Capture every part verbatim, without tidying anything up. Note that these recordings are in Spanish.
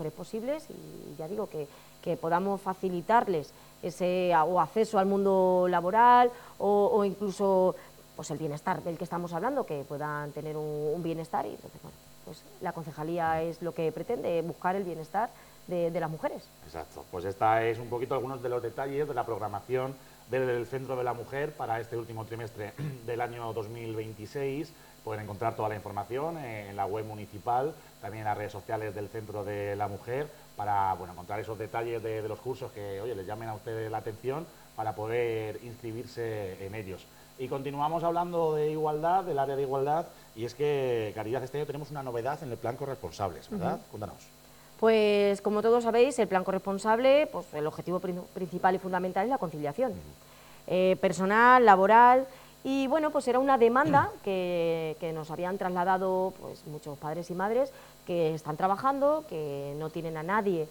mujeres posibles y ya digo que, que podamos facilitarles ese o acceso al mundo laboral o, o incluso pues el bienestar del que estamos hablando, que puedan tener un, un bienestar y entonces, bueno, pues la concejalía es lo que pretende, buscar el bienestar de, de las mujeres. Exacto, pues esta es un poquito algunos de los detalles de la programación del Centro de la Mujer para este último trimestre del año dos mil veintiséis. Pueden encontrar toda la información en la web municipal, también en las redes sociales del Centro de la Mujer, para bueno, encontrar esos detalles de, de los cursos que oye, les llamen a ustedes la atención para poder inscribirse en ellos. Y continuamos hablando de igualdad, del área de igualdad, y es que, Caridad, este año tenemos una novedad en el plan corresponsables, ¿verdad? Uh-huh. Cuéntanos. Pues, como todos sabéis, el plan corresponsable, pues el objetivo principal y fundamental es la conciliación. Uh-huh. eh, personal, laboral, y bueno, pues era una demanda uh-huh. que, que nos habían trasladado pues muchos padres y madres que están trabajando, que no tienen a nadie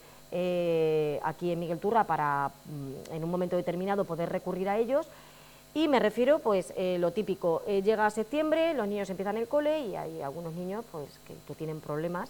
eh, aquí en Miguel Turra para, en un momento determinado, poder recurrir a ellos. Y me refiero, pues, eh, lo típico, eh, llega septiembre, los niños empiezan el cole y hay algunos niños, pues, que, que tienen problemas,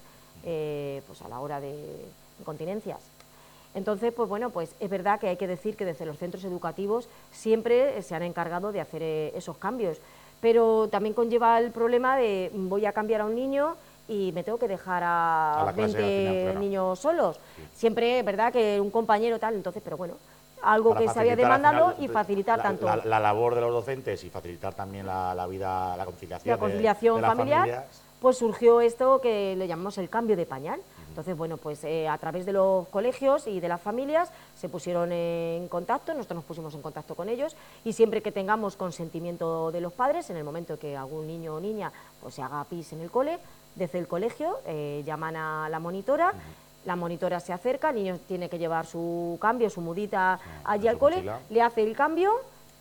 eh, pues, a la hora de incontinencias. Entonces, pues, bueno, pues, es verdad que hay que decir que desde los centros educativos siempre se han encargado de hacer eh, esos cambios, pero también conlleva el problema de voy a cambiar a un niño y me tengo que dejar a, a veinte final, claro. niños solos. Sí. Siempre, es verdad que un compañero tal, entonces, pero bueno, algo que se había demandado final, y facilitar la, tanto la, la labor de los docentes y facilitar también la, la vida, la conciliación, la conciliación de, de familiar, las pues surgió esto que le llamamos el cambio de pañal. Uh-huh. Entonces, bueno, pues eh, a través de los colegios y de las familias se pusieron en contacto, nosotros nos pusimos en contacto con ellos y siempre que tengamos consentimiento de los padres, en el momento que algún niño o niña pues se haga pis en el cole, desde el colegio eh, llaman a la monitora. Uh-huh. La monitora se acerca, el niño tiene que llevar su cambio, su mudita allí al cole, le hace el cambio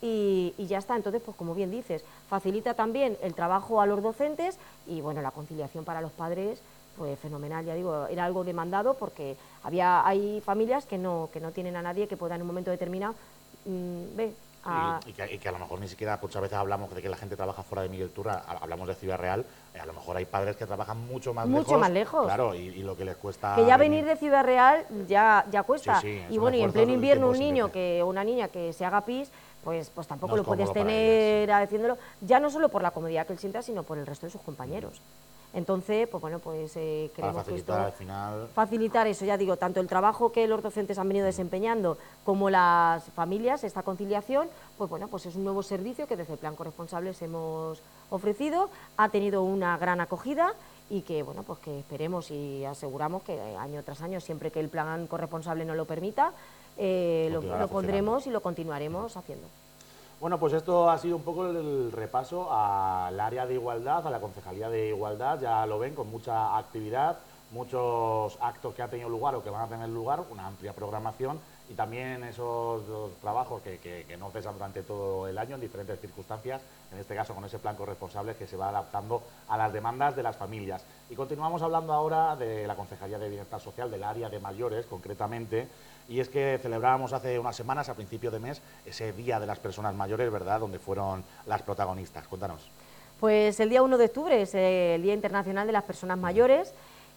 y, y ya está. Entonces, pues como bien dices, facilita también el trabajo a los docentes y bueno, la conciliación para los padres, pues fenomenal, ya digo, era algo demandado porque había hay familias que no, que no tienen a nadie que pueda en un momento determinado, mmm, ve, A... Y, y, que, y que a lo mejor ni siquiera, muchas veces hablamos de que la gente trabaja fuera de Miguel Turra, hablamos de Ciudad Real, a lo mejor hay padres que trabajan mucho más mucho lejos. más lejos. Claro, y, y lo que les cuesta... Que ya venir de Ciudad Real ya, ya cuesta. Sí, sí, y bueno, y en pleno invierno un niño que o una niña que se haga pis, pues, pues tampoco no lo puedes tener ella, sí. haciéndolo, ya no solo por la comodidad que él sienta, sino por el resto de sus compañeros. Entonces, pues bueno, pues eh, queremos Para facilitar, esto, al final... facilitar eso, ya digo, tanto el trabajo que los docentes han venido desempeñando como las familias, esta conciliación, pues bueno, pues es un nuevo servicio que desde el Plan Corresponsables hemos ofrecido, ha tenido una gran acogida y que, bueno, pues que esperemos y aseguramos que año tras año, siempre que el Plan Corresponsable nos lo permita, eh, lo, lo pondremos y lo continuaremos haciendo. Bueno, pues esto ha sido un poco el repaso al área de igualdad, a la Concejalía de Igualdad, ya lo ven, con mucha actividad, muchos actos que han tenido lugar o que van a tener lugar, una amplia programación y también esos trabajos que, que, que no cesan durante todo el año en diferentes circunstancias, en este caso con ese plan corresponsable que se va adaptando a las demandas de las familias. Y continuamos hablando ahora de la Concejalía de Bienestar Social, del área de mayores concretamente, y es que celebrábamos hace unas semanas, a principio de mes, ese Día de las Personas Mayores, ¿verdad?, donde fueron las protagonistas. Cuéntanos. Pues el día uno de octubre es el Día Internacional de las Personas Mayores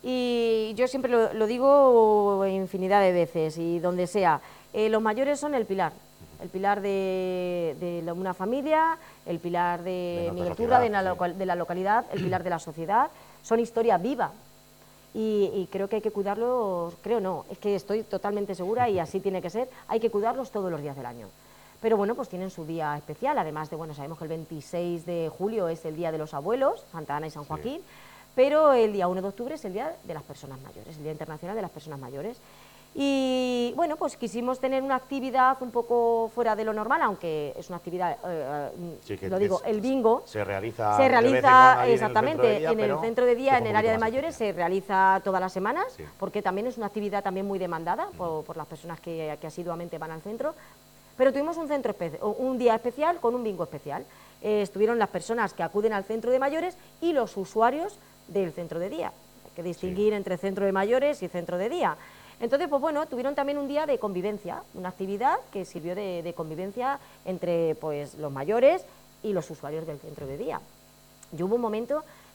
y yo siempre lo, lo digo infinidad de veces y donde sea, eh, los mayores son el pilar, el pilar de, de una familia, el pilar de, de Miguel Turra, de, sí. de la localidad, el pilar de la sociedad, son historia viva. Y, y creo que hay que cuidarlos, creo no, es que estoy totalmente segura y así tiene que ser, hay que cuidarlos todos los días del año. Pero bueno, pues tienen su día especial, además de, bueno, sabemos que el veintiséis de julio es el Día de los Abuelos, Santa Ana y San Joaquín, sí. Pero el día uno de octubre es el Día de las Personas Mayores, el Día Internacional de las Personas Mayores. Y bueno, pues quisimos tener una actividad un poco fuera de lo normal, aunque es una actividad, eh, sí, lo digo, el bingo. Se realiza, se realiza exactamente en el centro de día, en el área de mayores, se realiza todas las semanas, sí. Porque también es una actividad también muy demandada mm. por, por las personas que, que asiduamente van al centro. Pero tuvimos un, centro un día especial con un bingo especial. Eh, estuvieron las personas que acuden al centro de mayores y los usuarios del centro de día. Hay que distinguir sí. entre centro de mayores y centro de día. Entonces, pues bueno, tuvieron también un día de convivencia, una actividad que sirvió de, de convivencia entre pues, los mayores y los usuarios del centro de día. Y hubo un momento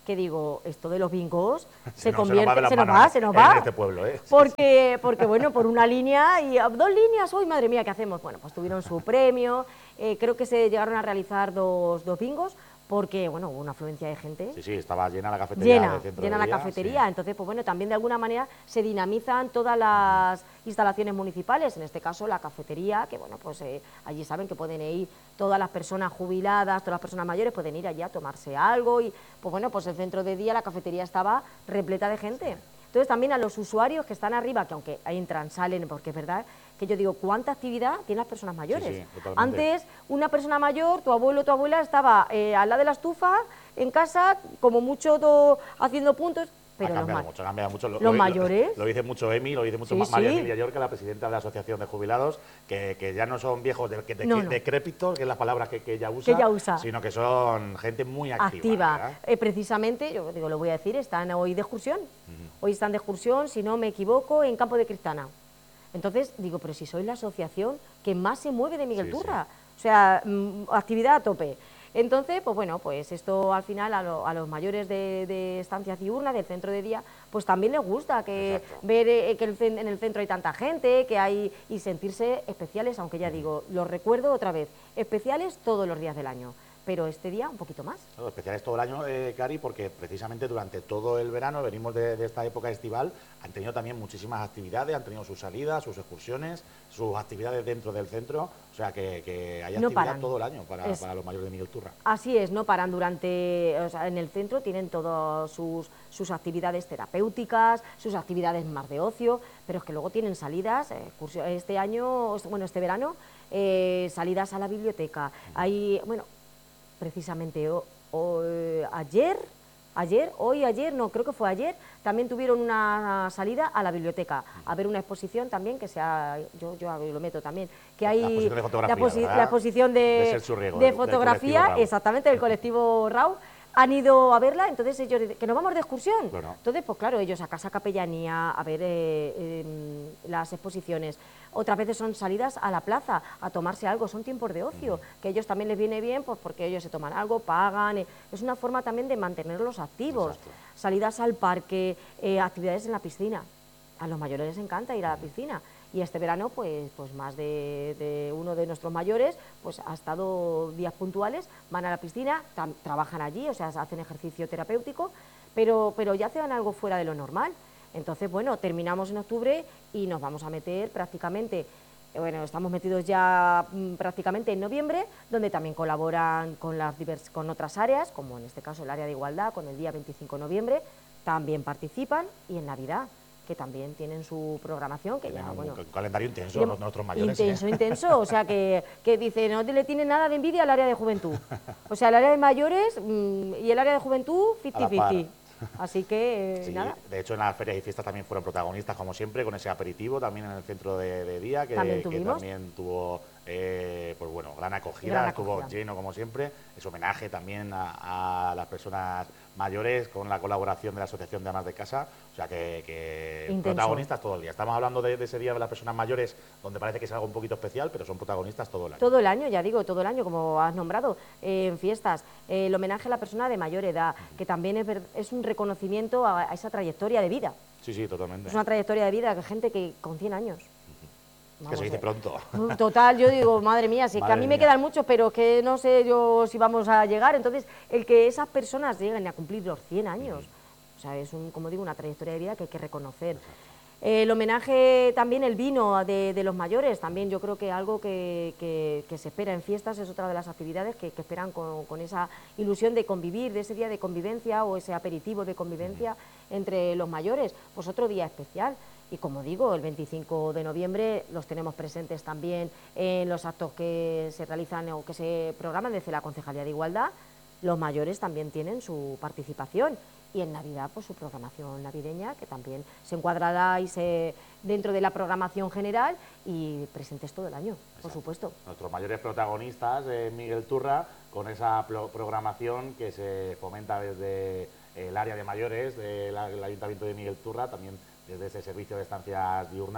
que digo, esto de los bingos se, se nos- convierte, se se nos nos va de va, las se nos manos va. en este pueblo, ¿eh? Sí, Porque, porque, bueno, por una línea y ah, dos líneas, uy, madre mía, ¿qué hacemos? Bueno, pues tuvieron su premio, eh, creo que se llegaron a realizar dos, dos bingos, porque, bueno, hubo una afluencia de gente. Sí, sí, estaba llena la cafetería Llena, del centro llena de la día, cafetería, sí. entonces, pues bueno, también de alguna manera se dinamizan todas las instalaciones municipales, en este caso la cafetería, que bueno, pues eh, allí saben que pueden ir todas las personas jubiladas, todas las personas mayores, pueden ir allí a tomarse algo y, pues bueno, pues el centro de día, la cafetería estaba repleta de gente. Entonces también a los usuarios que están arriba, que aunque entran, salen, porque es verdad que yo digo, ¿cuánta actividad tienen las personas mayores? Sí, sí, totalmente. Antes, una persona mayor, tu abuelo o tu abuela estaba eh, al lado de la estufa, en casa, como mucho todo, haciendo puntos, pero ha los, cambiado ma mucho, ha cambiado mucho. Lo, los lo- mayores... Lo, dice mucho Emi, lo dice mucho Sí, Ma- María sí. Emilia Yorca, la presidenta de la Asociación de Jubilados, que, que ya no son viejos de, de, No, no. decrépitos, que es la palabra que, que ella usa, Que ella usa. sino que son gente muy activa. activa. ¿verdad? Eh, precisamente, yo digo, lo voy a decir, están hoy de excursión. Hoy están de excursión, si no me equivoco, en Campo de Cristana. Entonces, digo, pero si sois la asociación que más se mueve de Miguel Sí, Turra. O sea, mm, actividad a tope. Entonces, pues bueno, pues esto al final a, lo- a los mayores de, de estancias diurnas, del centro de día, pues también les gusta que Exacto. ver eh, que el cen- en el centro hay tanta gente, que hay y sentirse especiales, aunque ya digo, los recuerdo otra vez, especiales todos los días del año, pero este día un poquito más. Claro, especiales todo el año, eh, Cari, porque precisamente durante todo el verano, venimos de, de esta época estival, han tenido también muchísimas actividades, han tenido sus salidas, sus excursiones, sus actividades dentro del centro, o sea que, que hay No actividad paran. todo el año para, Es- para los mayores de Miguel Turra. Así es, no paran durante, o sea, en el centro tienen todas sus, sus actividades terapéuticas, sus actividades más de ocio, pero es que luego tienen salidas, eh, excursión- este año, bueno, este verano, eh, salidas a la biblioteca. Hay, bueno, precisamente o- o, eh, ayer, ayer, hoy, ayer, no, creo que fue ayer, también tuvieron una salida a la biblioteca, a ver una exposición también que sea, yo, yo lo meto también, que La hay exposición de fotografía, la, posi- ¿verdad? la exposición de, De Sergio Riego, de del- del fotografía, colectivo Rau. exactamente, del colectivo RAU, han ido a verla, entonces ellos dicen, que nos vamos de excursión. Claro. Entonces, pues claro, ellos a Casa Capellanía, a ver eh, em, las exposiciones. Otras veces son salidas a la plaza, a tomarse algo, son tiempos de ocio, que a ellos también les viene bien, pues porque ellos se toman algo, pagan, eh, es una forma también de mantenerlos activos. Exacto. Salidas al parque, eh, actividades en la piscina. A los mayores les encanta ir a la piscina. Y este verano, pues, pues más de, de uno de nuestros mayores, pues ha estado días puntuales, van a la piscina, tam- trabajan allí, o sea, hacen ejercicio terapéutico, pero, pero ya hacen algo fuera de lo normal. Entonces, bueno, terminamos en octubre y nos vamos a meter prácticamente, eh, bueno, estamos metidos ya mm, prácticamente en noviembre, donde también colaboran con, las divers- con otras áreas, como en este caso el área de igualdad, con el día veinticinco de noviembre, también participan, y en Navidad, que también tienen su programación, que ya, Tienen un bueno... cal- calendario intenso, y los- nuestros mayores. Intenso, ¿eh? intenso, o sea que, que dice, no le tiene nada de envidia al área de juventud. O sea, el área de mayores mm, y el área de juventud, A la cincuenta par. cincuenta. Así que, eh, Sí, nada. de hecho en las ferias y fiestas también fueron protagonistas, como siempre, con ese aperitivo también en el centro de, de día, que También que tuvimos. también tuvo eh, pues bueno, gran acogida, Gran estuvo acogida. lleno como siempre. Es homenaje también a, a las personas mayores con la colaboración de la Asociación de Amas de Casa, o sea que, que Intenso. protagonistas todo el día. Estamos hablando de, de ese día de las personas mayores, donde parece que es algo un poquito especial, pero son protagonistas todo el año. Todo el año, ya digo, todo el año, como has nombrado, eh, en fiestas, eh, el homenaje a la persona de mayor edad, que también es, ver- es un reconocimiento a, a esa trayectoria de vida. Sí, sí, totalmente. Es una trayectoria de vida de gente que con cien años. Que Vamos se dice a ver. pronto. Total, yo digo, madre mía, si es que a Madre mí me mía. quedan muchos, pero que no sé yo si vamos a llegar. Entonces, el que esas personas lleguen a cumplir los cien años, o sea, es, un, como digo, una trayectoria de vida que hay que reconocer. Eh, el homenaje también, el vino de, de los mayores, también yo creo que algo que, que- que se espera en fiestas, es otra de las actividades que, que esperan con, con esa ilusión de convivir, de ese día de convivencia o ese aperitivo de convivencia entre los mayores, pues otro día especial. Y como digo, el veinticinco de noviembre los tenemos presentes también en los actos que se realizan o que se programan desde la Concejalía de Igualdad. Los mayores también tienen su participación, y en Navidad pues su programación navideña, que también se encuadrará y se, dentro de la programación general, y presentes todo el año, por supuesto. Nuestros mayores protagonistas, eh, Miguel Turra, con esa pro- programación que se fomenta desde el área de mayores del del Ayuntamiento de Miguel Turra, también desde ese servicio de estancias diurnas,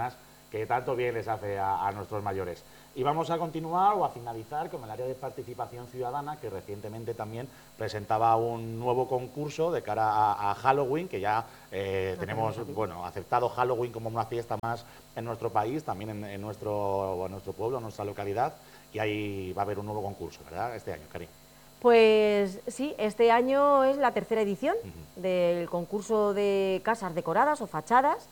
que tanto bien les hace a, a nuestros mayores. Y vamos a continuar o a finalizar con el área de participación ciudadana, que recientemente también presentaba un nuevo concurso de cara a, a Halloween, que ya eh, tenemos bueno, aceptado Halloween como una fiesta más en nuestro país, también en, en, nuestro, en nuestro pueblo, en nuestra localidad, y ahí va a haber un nuevo concurso, ¿verdad?, este año, Karin. Pues sí, este año es la tercera edición Uh-huh. del concurso de casas decoradas o fachadas.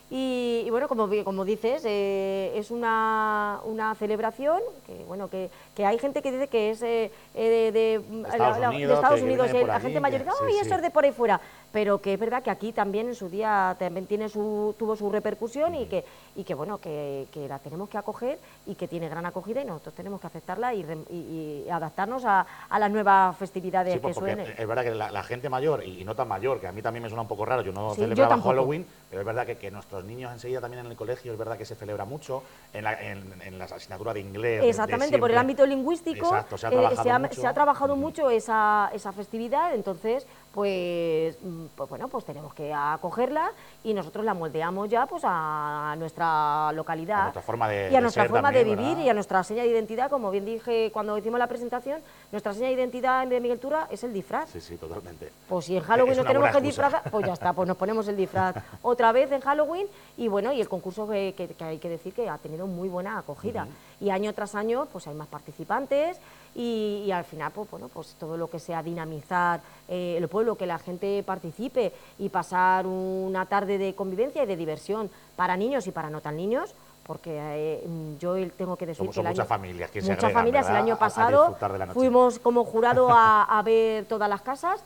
Y, y bueno, como, como dices, eh, es una, una celebración que, bueno, que, que hay gente que dice que es eh, de, de, Estados la, Unidos, de Estados que, Unidos, que el, la gente mayor dice, ¡ay, sí, eso sí. es de por ahí fuera! Pero que es verdad que aquí también en su día también tiene su, tuvo su repercusión uh-huh. y, que, y que, bueno, que, que la tenemos que acoger y que tiene gran acogida y nosotros tenemos que aceptarla y, y, y adaptarnos a, a las nuevas festividades sí, pues que suenen. Es verdad que la, la gente mayor, y no tan mayor, que a mí también me suena un poco raro, yo no sí, celebraba yo Halloween, pero es verdad que, que nuestros niños enseguida también en el colegio, es verdad que se celebra mucho, en la, en, en la asignatura de inglés. Exactamente, de por el ámbito lingüístico. Exacto, se ha trabajado, eh, se ha, mucho. Se ha trabajado uh-huh. mucho esa, esa festividad, entonces, pues, pues bueno, pues tenemos que acogerla y nosotros la moldeamos ya pues a nuestra localidad. A nuestra forma de Y a nuestra forma también, de vivir, ¿verdad? Y a nuestra seña de identidad, como bien dije cuando hicimos la presentación, nuestra seña de identidad de Miguel Tura es el disfraz. Sí, sí, totalmente. Pues si en Halloween nos tenemos que excusa. disfrazar, pues ya está, pues nos ponemos el disfraz otra vez en Halloween y bueno, y el concurso que, que, que hay que decir que ha tenido muy buena acogida. Uh-huh. Y año tras año pues hay más participantes y, y al final pues bueno, pues todo lo que sea dinamizar eh, el pueblo, que la gente participe y pasar una tarde de convivencia y de diversión para niños y para no tan niños, porque eh, yo tengo que decir Somos que el muchas año, familias que se muchas agregan, familias ¿verdad?, el año a, pasado a fuimos como jurado a, a ver todas las casas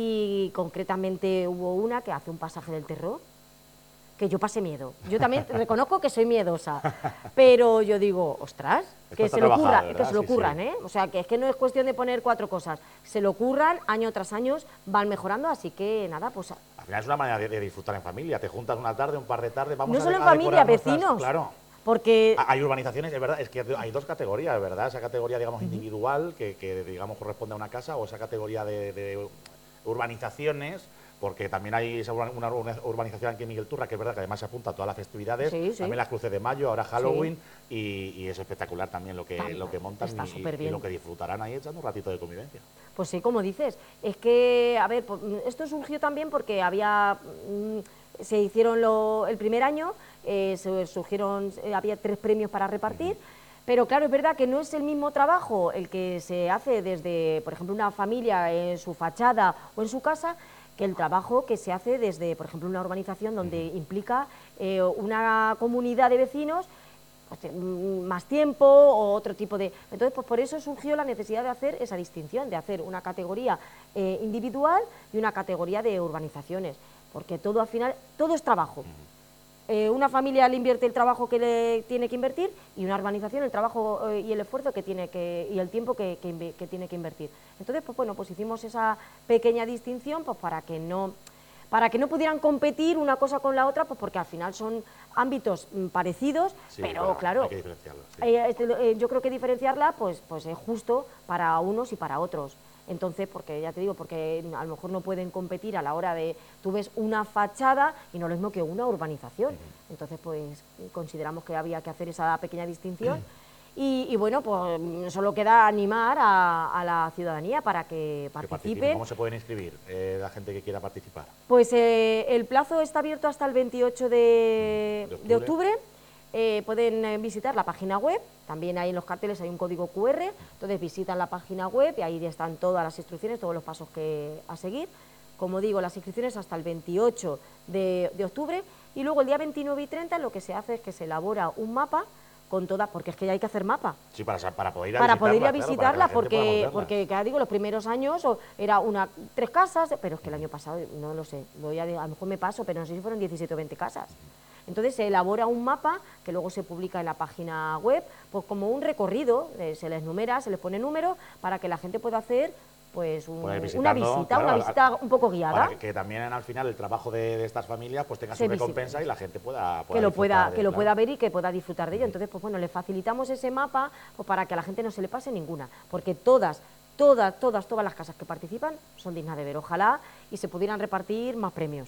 y concretamente hubo una que hace un pasaje del terror que yo pasé miedo. Yo también reconozco que soy miedosa, pero yo digo, ostras, que se, lo ocurra, que se lo ocurran, sí, sí. ¿eh? O sea, que es que no es cuestión de poner cuatro cosas, se lo ocurran, año tras año van mejorando, así que nada, pues... Al final es una manera de, de disfrutar en familia, te juntas una tarde, un par de tardes, vamos no a solo a en familia, vecinos. Nuestras, claro. Porque... Hay urbanizaciones, es verdad, es que hay dos categorías, ¿verdad? Esa categoría, digamos, individual, que, que digamos corresponde a una casa, o esa categoría de, de urbanizaciones, porque también hay una urbanización aquí en Miguel Turra, que es verdad que además se apunta a todas las festividades, sí, sí. también las cruces de mayo, ahora Halloween, sí. y, y es espectacular también lo que, también, lo que montan y, y lo que disfrutarán ahí echando un ratito de convivencia. Pues sí, como dices, es que, a ver, pues, esto surgió también porque había, mmm, se hicieron lo, el primer año, eh, se surgieron, eh, había tres premios para repartir, uh-huh. Pero claro, es verdad que no es el mismo trabajo el que se hace desde, por ejemplo, una familia en su fachada o en su casa, que el trabajo que se hace desde, por ejemplo, una urbanización donde implica eh, una comunidad de vecinos, pues, más tiempo o otro tipo de... Entonces, pues por eso surgió la necesidad de hacer esa distinción, de hacer una categoría eh, individual y una categoría de urbanizaciones, porque todo al final, todo es trabajo. Eh, una familia le invierte el trabajo que le tiene que invertir y una urbanización el trabajo eh, y el esfuerzo que tiene que y el tiempo que, que, que tiene que invertir. Entonces, pues bueno, pues hicimos esa pequeña distinción pues para que no para que no pudieran competir una cosa con la otra, pues porque al final son ámbitos mm, parecidos, sí, pero claro, hay que diferenciarlo, sí. eh, este, eh, yo creo que diferenciarla pues pues es justo para unos y para otros. Entonces, porque ya te digo, porque a lo mejor no pueden competir a la hora de, tú ves una fachada y no es lo mismo que una urbanización. Uh-huh. Entonces, pues consideramos que había que hacer esa pequeña distinción. Uh-huh. y, y bueno, pues solo queda animar a, a la ciudadanía para que participen. que participen. ¿Cómo se pueden inscribir eh, la gente que quiera participar? Pues eh, el plazo está abierto hasta el veintiocho de, uh-huh. de octubre. De octubre. Eh, pueden eh, visitar la página web, también ahí en los carteles hay un código cu erre, entonces visitan la página web y ahí están todas las instrucciones, todos los pasos que a seguir. Como digo, las inscripciones hasta el veintiocho de octubre y luego el día veintinueve y treinta lo que se hace es que se elabora un mapa con todas, porque es que ya hay que hacer mapa. Sí, para, para poder ir a para visitarla, poder ir a claro, visitarla, porque, porque, ya digo, los primeros años era una, tres casas, pero es que el año pasado, no lo sé, voy a, a lo mejor me paso, pero no sé si fueron diecisiete o veinte casas. Entonces se elabora un mapa que luego se publica en la página web, pues como un recorrido, eh, se les numera, se les pone número para que la gente pueda hacer pues un, una visita, claro, una visita un poco guiada. Para que, que también al final el trabajo de, de estas familias pues tenga su recompensa y la gente pueda, pueda que lo pueda, de, que lo claro. pueda ver y que pueda disfrutar de ello. Entonces, pues bueno, le facilitamos ese mapa pues, para que a la gente no se le pase ninguna, porque todas, todas, todas, todas las casas que participan son dignas de ver. Ojalá y se pudieran repartir más premios.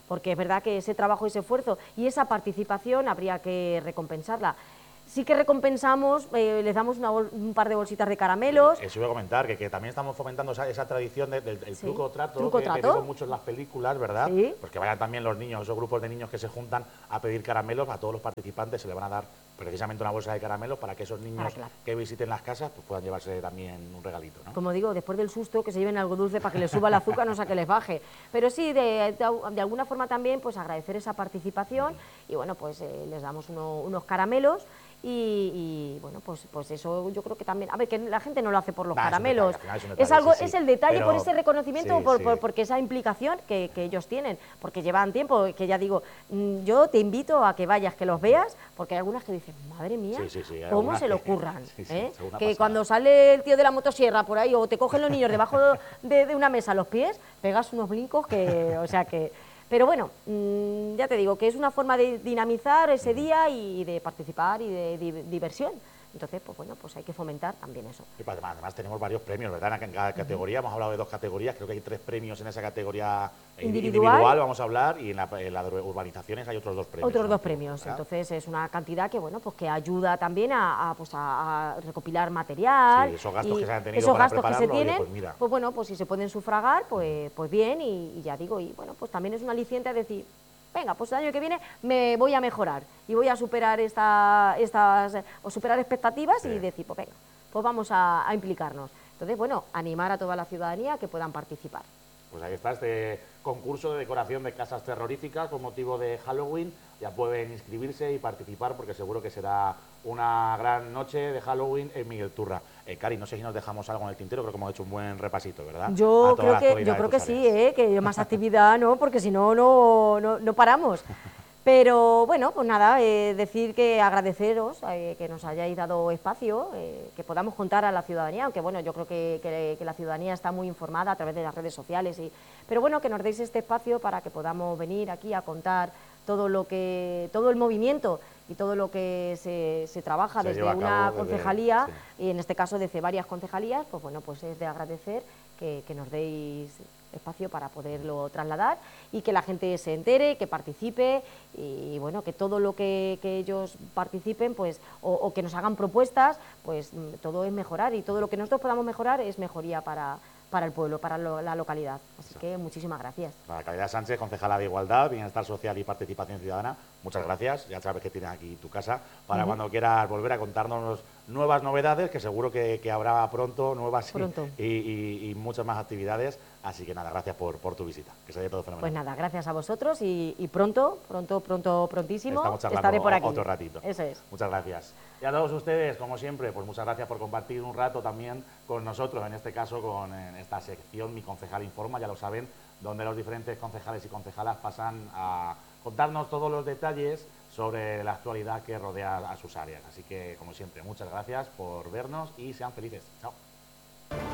porque es verdad que ese trabajo, ese esfuerzo y esa participación habría que recompensarla. Sí que recompensamos, eh, les damos una un par de bolsitas de caramelos. Eso iba a comentar, que, que también estamos fomentando esa, esa tradición de, del del Sí. truco-trato, ¿Truco que, que trato? vemos mucho en las películas, ¿verdad? Sí. Pues que vayan también los niños, esos grupos de niños que se juntan a pedir caramelos, a todos los participantes se les van a dar precisamente una bolsa de caramelos para que esos niños Para, claro. que visiten las casas pues puedan llevarse también un regalito, ¿no? Como digo, después del susto, que se lleven algo dulce para que les suba el azúcar, no sea que les baje. Pero sí, de, de, de alguna forma también, pues agradecer esa participación y bueno, pues eh, les damos uno, unos caramelos. Y, y bueno, pues, pues eso yo creo que también, a ver, que la gente no lo hace por los Nah, caramelos, es, un detalle, es, un es detalle, algo, sí, sí. es el detalle Pero, por ese reconocimiento, sí, por, sí. por, porque esa implicación que, que ellos tienen, porque llevan tiempo, que ya digo, mm, yo te invito a que vayas, que los veas, porque hay algunas que dicen, madre mía, Sí, sí, sí, hay cómo algunas se lo que- ocurran, sí, sí, ¿eh? son una Que pasada. cuando sale el tío de la motosierra por ahí o te cogen los niños debajo de, de una mesa a los pies, pegas unos brincos que, o sea que... Pero bueno, mmm, ya te digo que es una forma de dinamizar ese día y de participar y de di diversión. Entonces, pues bueno, pues hay que fomentar también eso. Y además, además tenemos varios premios, ¿verdad? En cada categoría, hemos hablado de dos categorías, creo que hay tres premios en esa categoría Individual. individual, vamos a hablar, y en la, en la de urbanizaciones hay otros dos premios. Otros ¿no? dos premios, ¿verdad? entonces es una cantidad que bueno, pues que ayuda también a, a, pues a, a recopilar material. Sí, esos gastos y que se han tenido esos para gastos que se prepararlo, oye, tienen, pues mira. pues bueno, pues si se pueden sufragar, pues, pues bien, y, y ya digo, y bueno, pues también es un aliciente a decir, venga, pues el año que viene me voy a mejorar y voy a superar esta, estas, o superar expectativas Sí. y decir, pues venga, pues vamos a, a implicarnos. Entonces, bueno, animar a toda la ciudadanía a que puedan participar. Pues ahí está este concurso de decoración de casas terroríficas con motivo de Halloween. Ya pueden inscribirse y participar porque seguro que será una gran noche de Halloween en Miguel Turra. Eh, Cari, no sé si nos dejamos algo en el tintero, creo que hemos hecho un buen repasito, ¿verdad? Yo A toda creo la que, actualidad yo de creo tus que sí, áreas. ¿eh? Que más actividad no, porque si no, no, no, no paramos. Pero bueno, pues nada, eh, decir que agradeceros eh, que nos hayáis dado espacio, eh, que podamos contar a la ciudadanía, aunque bueno, yo creo que, que, que la ciudadanía está muy informada a través de las redes sociales, y, pero bueno, que nos deis este espacio para que podamos venir aquí a contar todo lo que, todo el movimiento y todo lo que se, se trabaja Se desde lleva a una cabo desde- concejalía, sí. y en este caso desde varias concejalías, pues bueno, pues es de agradecer que, que nos deis espacio para poderlo trasladar y que la gente se entere, que participe y bueno, que todo lo que, que ellos participen pues o, o que nos hagan propuestas, pues mm, todo es mejorar y todo lo que nosotros podamos mejorar es mejoría para, para el pueblo, para lo- la localidad. Así que muchísimas gracias. Para Caridad Sánchez, concejala de Igualdad, Bienestar Social y Participación Ciudadana, muchas gracias. Ya sabes que tienes aquí tu casa para Ujú. cuando quieras volver a contarnos nuevas novedades, que seguro que, que habrá pronto nuevas y- Pronto. Y, y- y muchas más actividades. Así que nada, gracias por, por tu visita, que se haya todo fenomenal. Pues nada, gracias a vosotros y, y pronto, pronto, pronto, prontísimo Estamos charlando estaré por aquí. otro ratito. Eso es. Muchas gracias. Y a todos ustedes, como siempre, pues muchas gracias por compartir un rato también con nosotros, en este caso con en esta sección Mi Concejal Informa, ya lo saben, donde los diferentes concejales y concejalas pasan a contarnos todos los detalles sobre la actualidad que rodea a sus áreas. Así que, como siempre, muchas gracias por vernos y sean felices. Chao.